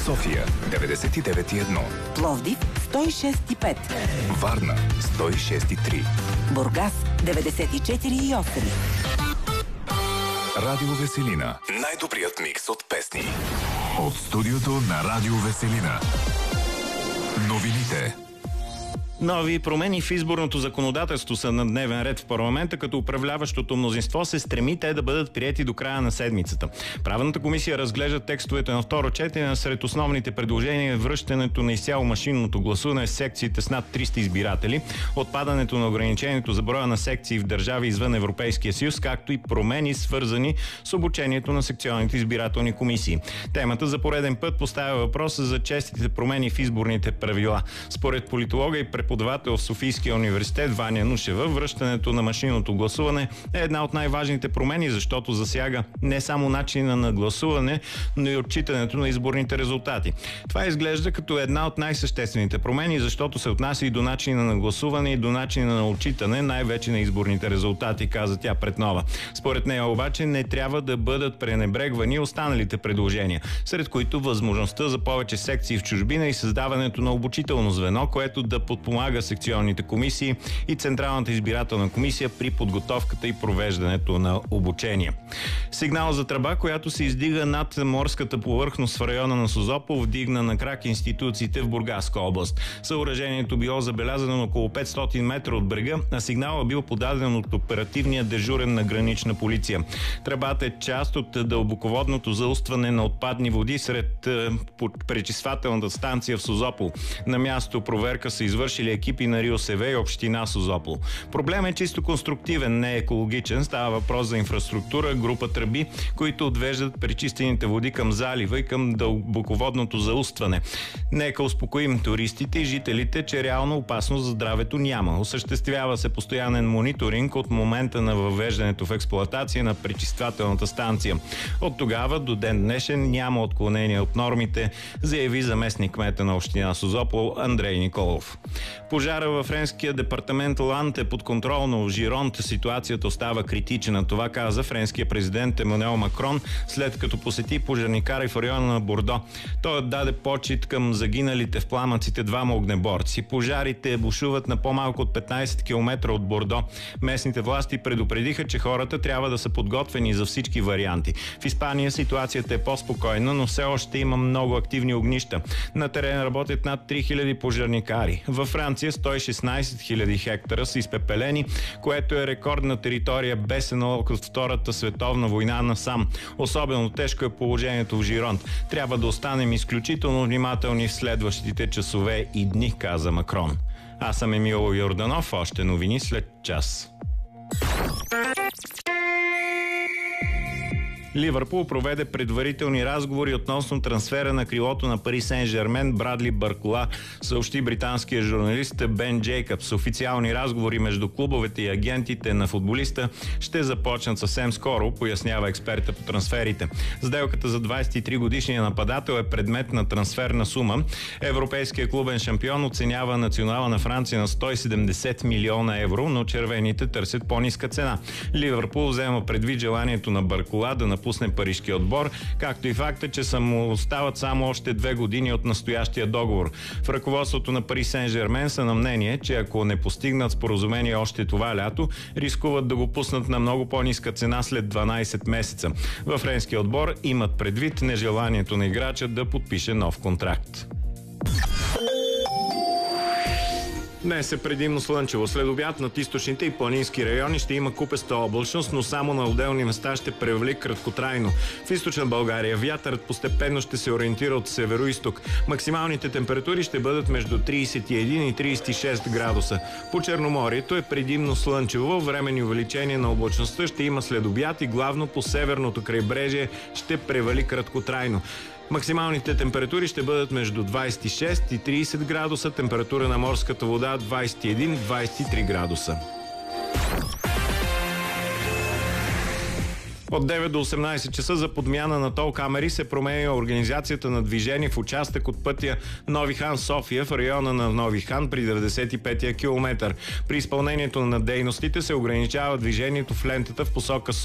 София 99,1, Пловдив 106,5, Варна 106,3, Бургас 94,8. Радио Веселина. Най-добрият микс от песни. От студиото на Радио Веселина. Новините. Нови промени в изборното законодателство са на дневен ред в парламента, като управляващото мнозинство се стреми те да бъдат приети до края на седмицата. Правната комисия разглежда текстовете на второ четене. Сред основните предложения е връщането на изцяло машинното гласуване в секциите с над 300 избиратели, отпадането на ограничението за броя на секции в държави извън Европейския съюз, както и промени свързани с обучението на секционните избирателни комисии. Темата за пореден път поставя въпроса за честите промени в изборните правила. Според политолога и преподавател в Софийския университет Ваня Нушева, връщането на машинното гласуване е една от най-важните промени, защото засяга не само начина на гласуване, но и отчитането на изборните резултати. Това изглежда като една от най-съществените промени, защото се отнася и до начина на гласуване и до начина на отчитане, най-вече на изборните резултати, каза тя пред Нова. Според нея обаче не трябва да бъдат пренебрегвани останалите предложения, сред които възможността за повече секции в чужбина и създаването на обучително звено, което да подпомага секционните комисии и Централната избирателна комисия при подготовката и провеждането на обучение. Сигнал за тръба, която се издига над морската повърхност в района на Созопол, вдигна на крак институциите в Бургаска област. Съоръжението било забелязано на около 500 метра от брега, а сигналът бил подаден от оперативния дежурен на гранична полиция. Тръбата е част от дълбоководното заустване на отпадни води сред пречиствателната станция в Созопол. На място проверка са извършили екипи на РИОСВ и община Созопол. Проблем е чисто конструктивен, не екологичен. Става въпрос за инфраструктура, група тръби, които отвеждат пречистените води към залива и към дълбоководното заустване. Нека успокоим туристите и жителите, че реално опасност за здравето няма. Осъществява се постоянен мониторинг от момента на въвеждането в експлоатация на пречиствателната станция. От тогава до ден днешен няма отклонение от нормите, заяви заместник кмета на община Созопол Андрей Николов. Пожара във френския департамент Ланд е под контрол, но в Жиронт ситуацията остава критична. Това каза френския президент Емануел Макрон, след като посети пожарникари в района на Бордо. Той отдаде почит към загиналите в пламъците двама огнеборци. Пожарите бушуват на по-малко от 15 км от Бордо. Местните власти предупредиха, че хората трябва да са подготвени за всички варианти. В Испания ситуацията е по-спокойна, но все още има много активни огнища. На терен работят над 3000 пожарникари. Във Франция 116 000 хектара са изпепелени, което е рекордна територия бесена от Втората световна война насам. Особено тежко е положението в Жиронт. Трябва да останем изключително внимателни в следващите часове и дни, каза Макрон. Аз съм Емил Йорданов, още новини след час. Ливърпул проведе предварителни разговори относно трансфера на крилото на Пари Сен-Жермен Брадли Баркола, съобщи британския журналист Бен Джейкъбс. Официални разговори между клубовете и агентите на футболиста ще започнат съвсем скоро, пояснява експерта по трансферите. Сделката за 23-годишния нападател е предмет на трансферна сума. Европейския клубен шампион оценява национала на Франция на 170 милиона евро, но червените търсят по-ниска цена. Ливърпул взема предвид желанието на Баркола да напусне парижкия отбор, както и факта, че остават само още 2 години от настоящия договор. В ръководството на Пари Сен-Жермен са на мнение, че ако не постигнат споразумение още това лято, рискуват да го пуснат на много по-ниска цена след 12 месеца. Във френския отбор имат предвид нежеланието на играча да подпише нов контракт. Днес е предимно слънчево. След обяд над източните и планински райони ще има купеста облачност, но само на отделни места ще превали краткотрайно. В източна България вятърът постепенно ще се ориентира от северо-исток. Максималните температури ще бъдат между 31 и 36 градуса. По Черноморието е предимно слънчево. Временни увеличения на облачността ще има след обяд и главно по северното крайбрежие ще превали краткотрайно. Максималните температури ще бъдат между 26 и 30 градуса, температура на морската вода 21-23 градуса. От 9 до 18 часа за подмяна на тол камери се променя организацията на движение в участък от пътя Нови хан София в района на Нови хан при 95-я километър. При изпълнението на дейностите се ограничава движението в лентата в посока